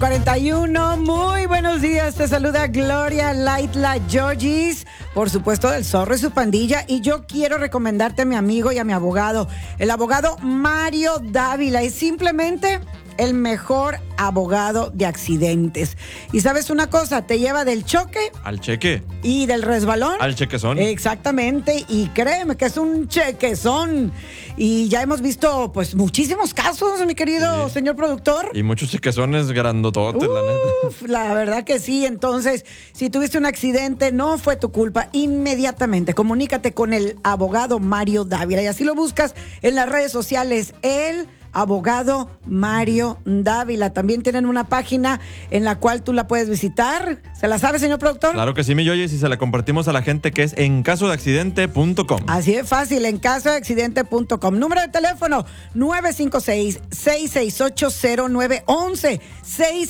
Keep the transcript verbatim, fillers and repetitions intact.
cuarenta y uno, muy buenos días, te saluda Gloria Laitla Georgis, por supuesto del Zorro y su pandilla, y yo quiero recomendarte a mi amigo y a mi abogado, el abogado Mario Dávila, es simplemente el mejor abogado de accidentes. Y sabes una cosa, te lleva del choque al cheque y del resbalón al chequezón. Exactamente, y créeme que es un chequezón. Y ya hemos visto pues muchísimos casos, mi querido sí. señor productor. Y muchos chequezones grandototes, Uf, la neta. La verdad que sí. Entonces, si tuviste un accidente, no fue tu culpa. Inmediatamente comunícate con el abogado Mario Dávila. Y así lo buscas en las redes sociales. Él abogado Mario Dávila. También tienen una página en la cual tú la puedes visitar. ¿Se la sabe, señor productor? Claro que sí, mi Yoyes, y se la compartimos a la gente, que es en caso de accidente punto com. Así es fácil, en caso de accidente punto com. Número de teléfono nueve cinco seis, seis seis ocho, cero nueve uno uno.